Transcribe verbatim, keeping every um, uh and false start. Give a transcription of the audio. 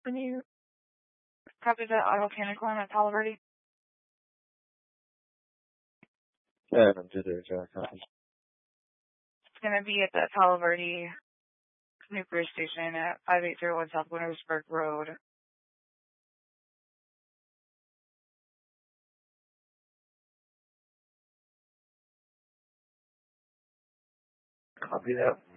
Can you copy the auto panic line at Palo Verde? Yeah, I'm just there, Jack. It's going to be at the Palo Verde nuclear station at five eight zero one South Wintersburg Road. Copy that.